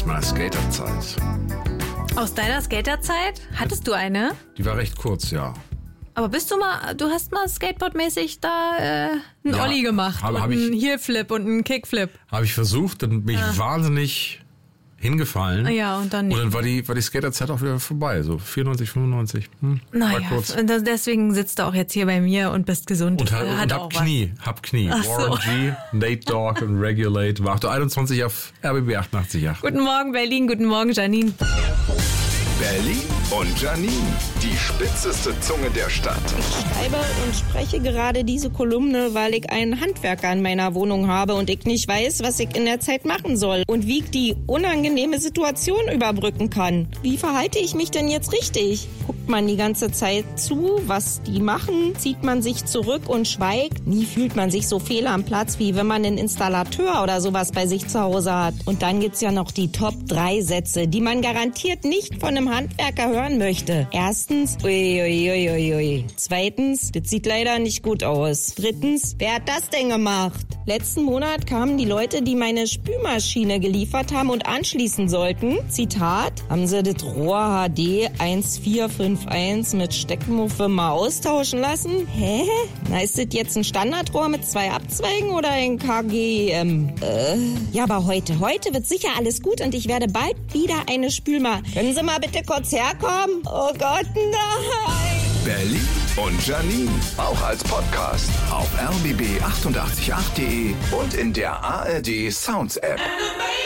aus meiner Skaterzeit. Aus deiner Skaterzeit? Hattest du eine? Die war recht kurz, ja. Aber du hast mal skateboardmäßig da einen Ja, Olli gemacht hab und ich. einen Heelflip und einen Kickflip. Habe ich versucht, dann bin ich wahnsinnig hingefallen. Ja, und dann nicht. Und dann war die Skaterzeit auch wieder vorbei, so 94, 95. War Naja, kurz. deswegen sitzt du auch jetzt hier bei mir und bist gesund. Und Hat hab auch Knie. Ach so. Warren G, Nate Dogg und Regulate. War 21 auf RBB 88.8. Guten Morgen, Berlin. Guten Morgen, Janine. Berlin und Janine, die spitzeste Zunge der Stadt. Ich schreibe und spreche gerade diese Kolumne, weil ich einen Handwerker in meiner Wohnung habe und ich nicht weiß, was ich in der Zeit machen soll und wie ich die unangenehme Situation überbrücken kann. Wie verhalte ich mich denn jetzt richtig? Guckt man die ganze Zeit zu, was die machen? Zieht man sich zurück und schweigt? Nie fühlt man sich so fehl am Platz, wie wenn man einen Installateur oder sowas bei sich zu Hause hat. Und dann gibt's ja noch die Top 3 Sätze, die man garantiert nicht von einem Handwerker hören möchte. Erstens, ui. Zweitens, das sieht leider nicht gut aus. Drittens, wer hat das denn gemacht? Letzten Monat kamen die Leute, die meine Spülmaschine geliefert haben und anschließen sollten. Zitat, haben sie das Rohr HD 1451 mit Steckmuffe mal austauschen lassen? Hä? Na, ist das jetzt ein Standardrohr mit 2 Abzweigen oder ein KGM? Ja, aber heute wird sicher alles gut und ich werde bald wieder eine Können Sie mal bitte kurz herkommen? Oh Gott, nein! Berlin und Janine, auch als Podcast auf rbb888.de und in der ARD Sounds App.